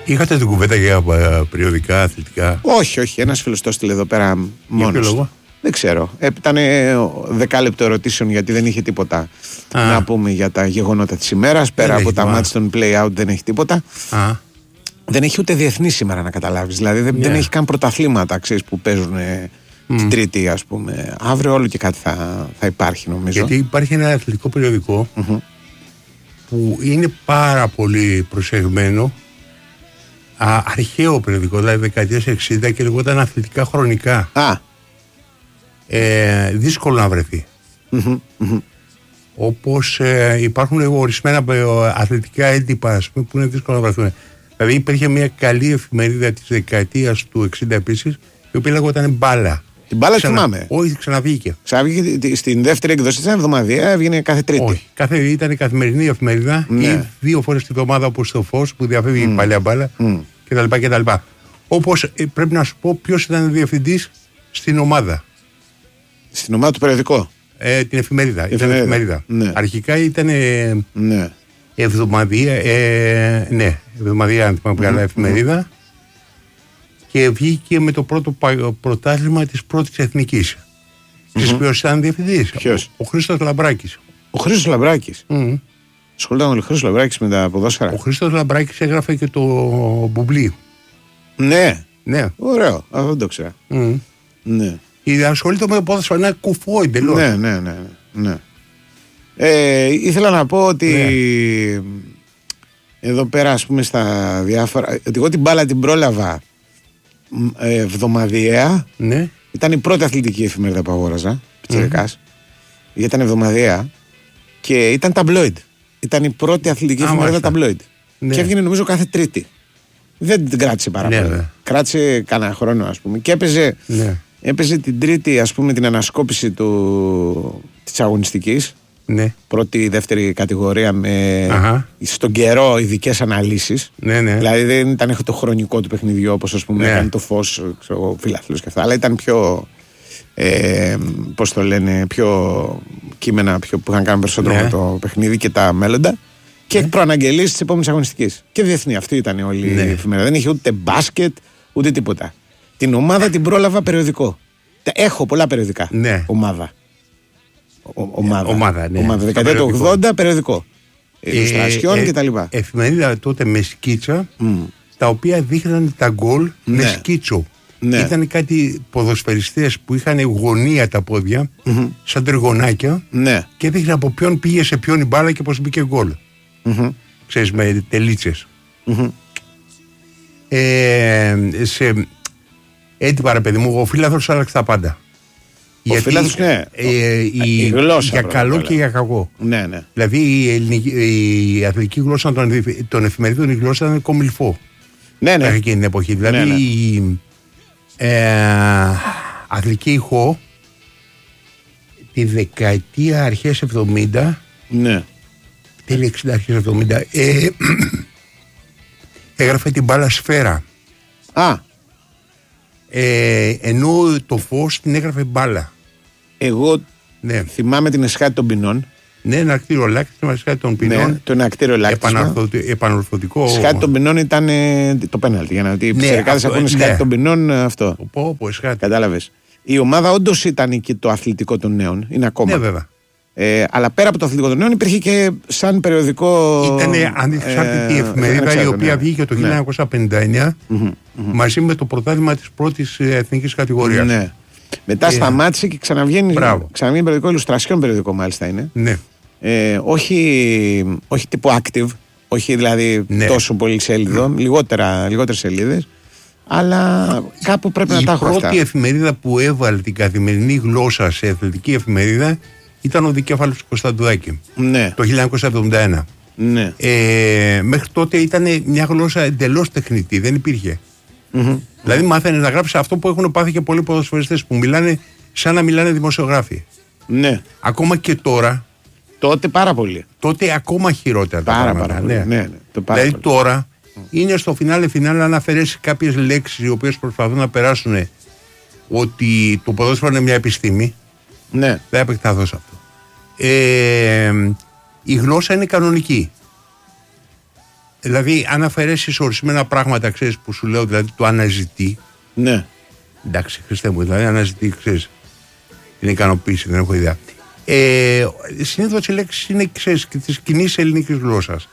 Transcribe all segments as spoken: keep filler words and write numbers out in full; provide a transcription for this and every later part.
Είχατε την κουβέντα για περιοδικά, αθλητικά? Όχι, όχι. Ένας φίλος το έστειλε εδώ πέρα μόνος. Για ποιο λόγο? Δεν ξέρω. Ε, ήταν δεκάλεπτο ερωτήσεων γιατί δεν είχε τίποτα Α. να πούμε για τα γεγονότα της ημέρας. Πέρα δεν από έχει, τα μα. μάτς των play-out δεν έχει τίποτα. Α. Δεν έχει ούτε διεθνή σήμερα να καταλάβεις. Δηλαδή δεν, Yeah. δεν έχει καν πρωταθλήματα, ξέρεις, που παίζουν mm. την Τρίτη, ας πούμε. Αύριο όλο και κάτι θα, θα υπάρχει, νομίζω. Γιατί υπάρχει ένα αθλητικό περιοδικό Mm-hmm. που είναι πάρα πολύ προσεγμένο. Α, αρχαίο περιοδικό, δηλαδή δεκαετίες εξήντα, και λεγόταν αθλητικά χρονικά. Α. Ε, δύσκολο να βρεθεί. Mm-hmm. Mm-hmm. Όπως ε, υπάρχουν ορισμένα ε, αθλητικά έντυπα, ας πούμε, που είναι δύσκολο να βρεθούν. Δηλαδή υπήρχε μια καλή εφημερίδα της δεκαετίας του εξήντα επίσης, η οποία λεγόταν Μπάλα. Την Μπάλα Ξανα... θυμάμαι. Όχι, ξαναβγήκε. Ξαναβγήκε στην δεύτερη έκδοση, ήταν εβδομαδιαία, έβγαινε κάθε Τρίτη. Όχι. Κάθε, ήταν η καθημερινή εφημερίδα, ναι. Ή δύο φορές τη βδομάδα, όπως στο Φως που διαφεύγει mm. η παλιά Μπάλα mm. κτλ. κτλ. Όπως ε, πρέπει να σου πω ποιος ήταν διευθυντής στην ομάδα. Στην ομάδα του περιοδικού. Ε, την εφημερίδα. Ήταν εφημερίδα. Ναι. Αρχικά ήταν ε, ναι. εβδομαδία, ε, ναι, εβδομαδία, αν θυμάμαι καλά, εφημερίδα. Mm. Και βγήκε με το πρώτο πρωτάθλημα της πρώτης εθνικής. Mm-hmm. Της ποιος ήταν διευθυντής? Ποιος? Ο, ο Χρήστος Λαμπράκης. Ο Χρήστος Λαμπράκης. Mm. Σχολταν ο Χρήστος Λαμπράκης με τα ποδόσφαιρα. Ο Χρήστος Λαμπράκης έγραφε και το μπουμπλί. Ναι. Ναι. Ωραίο. Αυτό δεν το ξέρα. Mm. Ναι. Η ασχολείται με το ποδόσφαιρο, ένα κουφό εντελώς. Ναι, ναι, ναι. ναι. Ε, ήθελα να πω ότι ναι. εδώ πέρα, ας πούμε, στα διάφορα. Ότι εγώ την μπάλα την πρόλαβα εβδομαδιαία. Ναι. Ήταν η πρώτη αθλητική εφημερίδα που αγόραζα. Πιτσιρικάς. Mm-hmm. Γιατί ήταν εβδομαδιαία. Και ήταν ταμπλόιντ. Ήταν η πρώτη αθλητική ah, εφημερίδα ταμπλόιντ. Ναι. Και έβγαινε νομίζω κάθε Τρίτη. Δεν την κράτησε πάρα ναι, πολύ. ναι. Κράτησε κανένα χρόνο, ας πούμε. Και έπαιζε, ναι. έπαιζε την Τρίτη, ας πούμε, την ανασκόπηση του, της αγωνιστικής. Ναι. Πρώτη, δεύτερη κατηγορία με uh-huh. στον καιρό ειδικές αναλύσεις. Ναι, ναι. Δηλαδή δεν ήταν το χρονικό του παιχνιδιού όπως, ας πούμε, ναι. έκανε το Φως, ο φιλάθλος και αυτά. Αλλά ήταν πιο. Ε, πώς το λένε, πιο κείμενα πιο, που είχαν κάνει περισσότερο ναι. με το παιχνίδι και τα μέλλοντα. Και ναι. προαναγγελίες της επόμενης αγωνιστικής. Και διεθνή, αυτή ήταν όλη ναι. η εφημερίδα. Δεν είχε ούτε μπάσκετ ούτε τίποτα. Την ομάδα την πρόλαβα περιοδικό. Έχω πολλά περιοδικά. Ναι. Ομάδα. Ο, ομάδα. Ομάδα, ναι. Ομάδα. Δεκαετία του ογδόντα περιοδικό. Ιλουστρασιόν ε, ε, κτλ. Εφημερίδα τότε με σκίτσα, mm. τα οποία δείχναν τα γκολ ναι. με σκίτσο. Ναι. Ήταν κάτι ποδοσφαιριστές που είχαν γωνία τα πόδια, mm-hmm. σαν τριγωνάκια, ναι. και δείχναν από ποιον πήγε σε ποιον η μπάλα και πώς μπήκε γκολ. Mm-hmm. Ξέρεις, με τελίτσες. Mm-hmm. Ε, σε έτυπα, ρε παιδί μου, ο φίλαθρος άλλαξε τα πάντα. Ο γιατί, φίλαθρος, ναι. Ε, η, η γλώσσα. Για καλό όλα. Και για κακό. Ναι, ναι. Δηλαδή η, ελληνική, η αθλητική γλώσσα των, των εφημερίδων, η γλώσσα ήταν κομιλφό. Ναι, ναι. Εκείνη την εποχή. Δηλαδή ναι, ναι. η ε, αθλητική ηχό τη δεκαετία αρχές εβδομήντα, ναι. τέλη εξήντα αρχές εβδομήντα, ε, έγραφε την μπάλα σφαίρα. Α. Ε, ενώ το Φως την έγραφε μπάλα. Εγώ ναι. θυμάμαι την Εσχάτη των Ποινών. Ναι, ένα ακτήριο λάκτη, την Εσχάτη των Ποινών. Ναι, το ένα ακτήριο λάκτη. Επανορθωτικό. Η Εσχάτη των Ποινών ήταν ε, το πέναλτι. Για να δει οι ψηφιακάδες ακούνε Εσχάτη ναι. των Ποινών, αυτό. Πω, πω, Εσχάτη. Κατάλαβες. Η ομάδα όντως ήταν και το αθλητικό των νέων. Είναι ακόμα. Ναι, βέβαια. Ε, αλλά πέρα από το αθλητικό των νέων υπήρχε και σαν περιοδικό. Ήταν ανεξάρτητη ε, εφημερίδα ε, η οποία ναι. βγήκε το χίλια εννιακόσια πενήντα εννιά mm-hmm, mm-hmm. μαζί με το πρωτάθλημα της πρώτης εθνικής κατηγορίας. Ναι. Μετά ε, σταμάτησε και ξαναβγαίνει. Ξαναβγαίνει περιοδικό, Ιλουστρασιόν περιοδικό μάλιστα είναι. Ναι. Ε, όχι, όχι τύπου active, όχι δηλαδή ναι. τόσο πολύ σέλιδο, ναι. λιγότερα, λιγότερες σελίδες. Αλλά κάπου πρέπει η να τα έχω αυτά. Η πρώτη εφημερίδα που έβαλε την καθημερινή γλώσσα σε αθλητική εφημερίδα ήταν ο Δικέφαλος του Κωνσταντουδάκη. Ναι. Το χίλια εννιακόσια εβδομήντα ένα. Ναι. Ε, μέχρι τότε ήταν μια γλώσσα εντελώς τεχνητή, δεν υπήρχε. Mm-hmm. Δηλαδή μάθαινε να γράψει αυτό που έχουν πάθει και πολλοί ποδοσφαιριστές που μιλάνε σαν να μιλάνε δημοσιογράφοι. Ναι. Ακόμα και τώρα. Τότε πάρα πολύ. Τότε ακόμα χειρότερα τα πάρα, πράγματα. Πάρα πολύ. Ναι. Ναι, ναι. Το πάρα δηλαδή πολύ. τώρα mm. είναι στο φινάλε φινάλε αν αφαιρέσει κάποιες λέξεις οι οποίες προσπαθούν να περάσουν ότι το ποδόσφαιρο είναι μια επιστήμη. Ναι. Δεν επεκταθώ σε αυτό. Ε, η γλώσσα είναι κανονική. Δηλαδή, αν αφαιρέσεις ορισμένα πράγματα, ξέρεις, που σου λέω, δηλαδή το αναζητεί. Ναι. Εντάξει, Χριστέ μου, δηλαδή αναζητεί, ξέρεις, την ικανοποίηση, δεν έχω ιδέα. Ε, συνήθως οι λέξεις είναι, ξέρεις, της κοινής ελληνικής γλώσσας.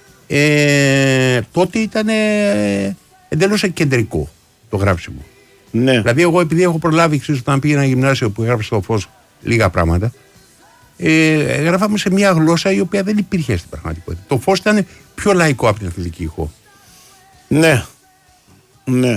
Ε, τότε ήταν ε, εντελώς κεντρικό το γράψιμο. Ναι. Δηλαδή, εγώ επειδή έχω προλάβει, ξέρεις, όταν πήγαινα γυμνάσιο που έγραψε στο Φως λίγα πράγματα, ε, γράφαμε σε μια γλώσσα η οποία δεν υπήρχε στην πραγματικότητα. Το Φως ήταν πιο λαϊκό από την Αθλητική Ηχό. Ναι. Ναι.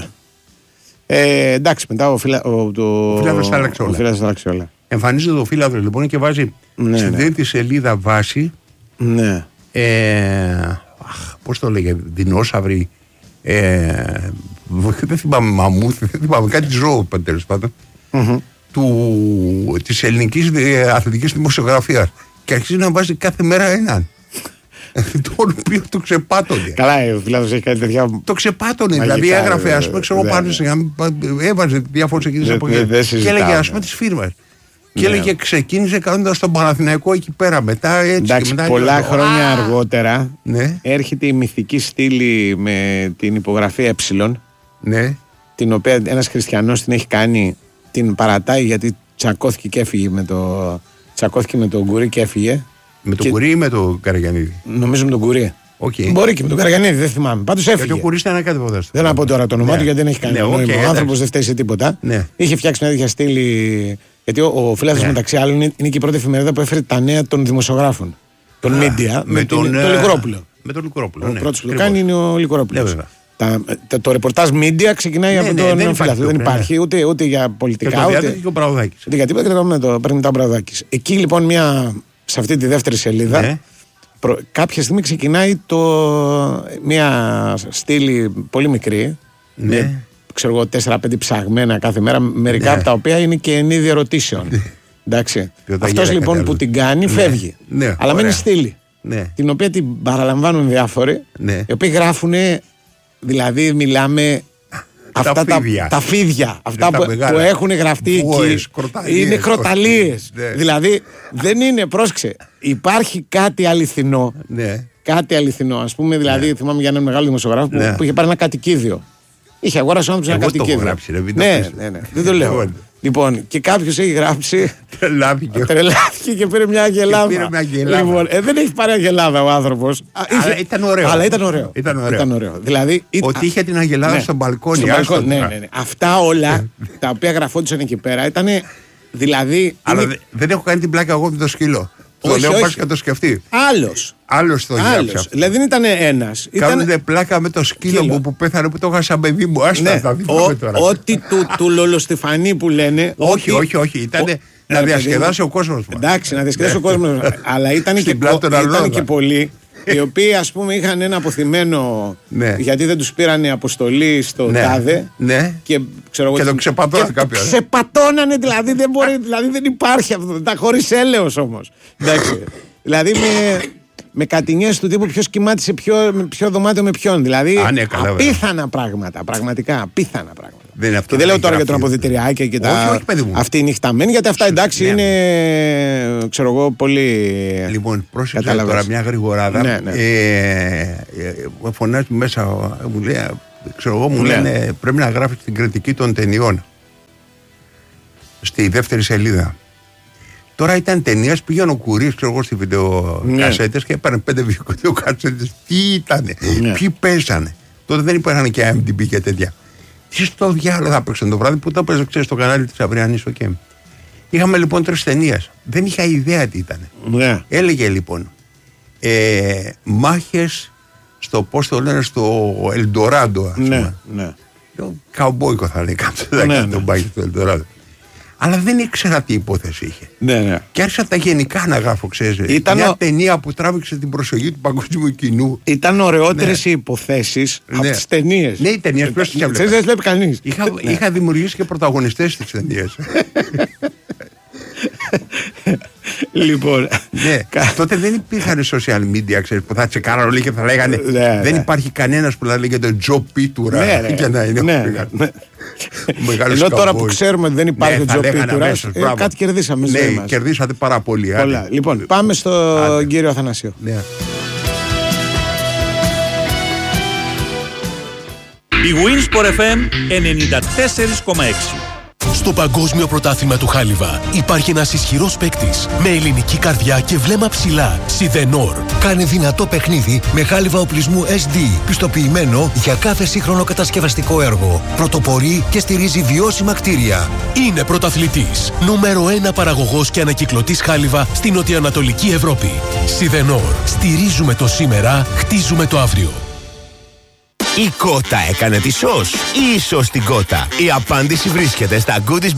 Ε, εντάξει, μετά ο, φυλα... ο, το... ο Φύλαδρος τα άλλαξε όλα. όλα. Εμφανίζεται ο Φύλαδρος λοιπόν και βάζει ναι, στην ναι. τρίτη σελίδα βάση. Ναι. Ε, πώς το λέγε, δεινόσαυροι. Ε, δεν θυμάμαι μαμούθ, δεν θυμάμαι κάτι ζώο τέλος πάντων. Mm-hmm. Του, της ελληνικής αθλητικής δημοσιογραφίας. Και αρχίζει να βάζει κάθε μέρα έναν. Το οποίο το ξεπάτωνε. Καλά, ο Φύλαδρος έχει κάτι τέτοια. Το ξεπάτωνε. Δηλαδή έγραφε, α πούμε, ξέρω πάνω σε. Έβαζε διάφορε εκείνε εποχέ. Και έλεγε, α πούμε, τη φίρμα. Και έλεγε, ξεκίνησε κάνοντα τον Παναθηναϊκό εκεί πέρα. Μετά έτσι. Εντάξει, και μετά πολλά έτσι, χρόνια α, αργότερα ναι. έρχεται η μυθική στήλη με την υπογραφή ε. Ναι. Την οποία ένας χριστιανός την έχει κάνει, την παρατάει γιατί τσακώθηκε και έφυγε με το. Τσακώθηκε με τον Κουρί και έφυγε. Με τον και... Κουρί ή με τον Καραγιαννίδη? Νομίζω με τον Κουρί. Okay. Μπορεί και με τον Καραγιαννίδη, δεν θυμάμαι. Πάντως έφυγε. Γιατί ο Κουρί ήταν κάτι ποδόσφαιρο. Δεν θα πω τώρα το όνομά ναι. του γιατί δεν έχει κανένα ναι, νόημα. Okay, ο άνθρωπος δεν φταίει σε τίποτα. Ναι. Είχε φτιάξει μια τέτοια στήλη. Γιατί ο, ο Φύλαδρος ναι. μεταξύ άλλων είναι, είναι και η πρώτη εφημερίδα που έφερε τα νέα των δημοσιογράφων. Των media. Με, με τον, την, το Λικορόπουλο. Με τον Λικορόπουλο. Ο ναι, πρώτος που το κάνει είναι ο Λικορόπουλος. Ναι, Τα, το, το ρεπορτάζ media ξεκινάει ναι, από ναι, τον δεν Φύλαδρο. Δεν υπάρχει ναι. ούτε, ούτε για πολιτικά. Και το ούτε, ούτε, και ο Μπραουδάκης. Ούτε για τίποτα και το, το παίρνει μετά ο Μπραουδάκης. Εκεί λοιπόν μια, σε αυτή τη δεύτερη σελίδα ναι. προ, κάποια στιγμή ξεκινάει το, μια στήλη πολύ μικρή. Ναι. Με, ξέρω εγώ, τέσσερα πέντε ψαγμένα κάθε μέρα. Μερικά ναι. από τα οποία είναι και εν είδη ερωτήσεων. Εντάξει. Αυτός λοιπόν που την κάνει φεύγει. Ναι. Ναι. Αλλά μένει στήλη. Ναι. Την οποία την παραλαμβάνουν διάφοροι, ναι. οι οποίοι γράφουν, δηλαδή μιλάμε αυτά τα φίδια, τα, τα φίδια αυτά που, που έχουν γραφτεί Βόες, εκεί κροταλίες, είναι κροταλίες ναι. Δηλαδή δεν είναι, πρόσεξε, υπάρχει κάτι αληθινό ναι. κάτι αληθινό, ας πούμε, δηλαδή ναι. θυμάμαι για έναν μεγάλο δημοσιογράφο ναι. που, που είχε πάρει ένα κατοικίδιο. Είχε αγοράσει ο άνθρωπος ένα κατοικίδιο. Εγώ το έχω γράψει, ρε, μην ναι, το ναι, ναι, δεν το λέω. Λοιπόν, και κάποιος έχει γράψει. Τρελάθηκε. Τρελάθηκε και πήρε μια αγελάδα. Πήρε μια αγελάδα. Λοιπόν, ε, δεν έχει πάρει αγελάδα ο άνθρωπος. Αλλά είχε... ήταν ωραίο. Αλλά ήταν ωραίο. Ήταν ωραίο. Ήταν ωραίο. Δηλαδή, ότι είχε την αγελάδα ναι, στο μπαλκόνι. Στο μπαλκόνι ναι, ναι, ναι. Αυτά όλα τα οποία γραφόντουσαν εκεί πέρα ήταν. Δηλαδή. Αλλά είναι... δεν έχω κάνει την πλάκα εγώ με το σκύλο. Όχι, το λέω όχι. και το σκεφτεί. Άλλος. Άλλος το γράψε. Δηλαδή δεν ήταν ένας. Κάνουν ήταν... πλάκα με το σκύλο μου που πέθανε που το είχα σαν παιδί μου. Άστα ναι. θα θυμάμαι τώρα. Ό,τι του, του Λολοστεφανή που λένε. Όχι, όχι, όχι. Ήταν να διασκεδάσει ο κόσμος. Εντάξει, να διασκεδάσει ο κόσμος. Αλλά ήταν και πολλοί οι οποίοι ας πούμε είχαν ένα αποθυμένο ναι. γιατί δεν τους πήρανε αποστολή στο ναι. τάδε ναι. και, ξέρω, και το ξεπατώνανε κάποιο. Ξεπατώνανε δηλαδή, δεν μπορεί, δηλαδή δεν υπάρχει αυτό, τα χωρίς έλεος όμως. Εντάξει, δηλαδή με, με κατηνιές του τύπου ποιος κοιμάται σε ποιο, ποιο δωμάτιο με ποιον. Δηλαδή Α, ναι, καλά, απίθανα πράγματα, πραγματικά απίθανα πράγματα. Δεν και δεν λέω τώρα για τον αποδυτηριάκια και τα. Όχι, όχι, αυτή είναι νυχταμένη, γιατί αυτά εντάξει ναι, είναι. Ξέρω εγώ πολύ. Λοιπόν, πρόσεξε τώρα μια γρηγοράδα. Ναι, ναι. Ε, ε, φωνάζει μέσα, μου λέει, ξέρω εγώ, μου ναι. λένε πρέπει να γράφει την κριτική των ταινιών. Στη δεύτερη σελίδα. Τώρα ήταν ταινία, πήγαινε ο Κουρί, ξέρω εγώ, στη βιντεοκασέτες ναι. και έπαιρνε πέντε βιντεοκασέτες. Τι ήτανε, ναι. ποιοι πέσανε. Τότε δεν υπήρχαν και άι εμ ντι μπι και τέτοια. Τι στο διάλογο θα παίξουν το βράδυ που το παίζω, ξέρεις, στο κανάλι της Αυριανής στο ΚΕΜ. Είχαμε λοιπόν τρεις ταινίες. Δεν είχα ιδέα τι ήταν. Ναι. Έλεγε λοιπόν ε, μάχες στο πώς το λένε στο Ελντοράντο. Ναι, ναι. Καουμπόικο θα λέει κάποιος. Ναι, ναι. Μάχες στο Ελντοράντο. Αλλά δεν ήξερα τι υπόθεση είχε. Ναι, ναι. Και άρχισα τα γενικά να γράφω, ξέρεις. Ήταν μια ο... ταινία που τράβηξε την προσοχή του παγκόσμιου κοινού. Ήταν ωραιότερες ναι. οι υποθέσεις ναι. από τις ταινίες. Ναι, οι ταινίες ποιος τις έβλεπε. Δεν βλέπει κανείς. Είχα, ναι. είχα δημιουργήσει και πρωταγωνιστές στις ταινίες. Λοιπόν. Ναι. Τότε δεν υπήρχαν social media, ξέρεις, που θα τσεκάραν όλοι και θα λέγανε ναι, δεν ναι. υπάρχει κανένας που θα λέγεται Τζο Πίτουρα. Ναι, ναι. Και να είναι ναι, ναι. Ενώ τώρα που ξέρουμε ότι δεν υπάρχει ναι, Τζο Πίτουρα, ε, κάτι κερδίσαμε. Ναι, μας. Κερδίσατε πάρα πολύ. Πολλά. Λοιπόν, πάμε στον κύριο Αθανασίου. Ναι. Η Winsport εφ εμ ενενήντα τέσσερα κόμμα έξι. Στο Παγκόσμιο Πρωτάθλημα του Χάλιβα υπάρχει ένας ισχυρός παίκτης με ελληνική καρδιά και βλέμμα ψηλά. Σιδενόρ. Κάνει δυνατό παιχνίδι με χάλιβα οπλισμού ες ντι, πιστοποιημένο για κάθε σύγχρονο κατασκευαστικό έργο. Πρωτοπορεί και στηρίζει βιώσιμα κτίρια. Είναι πρωταθλητής. Νούμερο ένα παραγωγός και ανακυκλωτής χάλιβα στην νοτιοανατολική Ευρώπη. Σιδενόρ. Στηρίζουμε το σήμερα, χτίζουμε το αύριο. Η Κότα έκανε τη σως ή η σως την Κότα? Η απάντηση βρίσκεται στα Goodies